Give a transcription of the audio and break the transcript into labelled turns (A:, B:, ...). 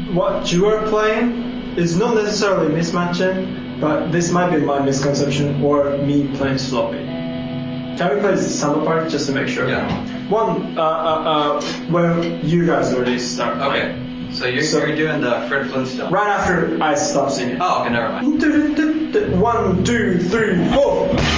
A: what you are playing is not necessarily mismatching, but this might be my misconception or me playing sloppy. Can we play the sample part just to make sure?
B: Yeah.
A: One, where you guys already start playing.
B: Okay. So you're doing the Fred Flintstone.
A: Right after I stop singing.
B: Oh, okay, never mind.
A: 1, 2, 3, 4.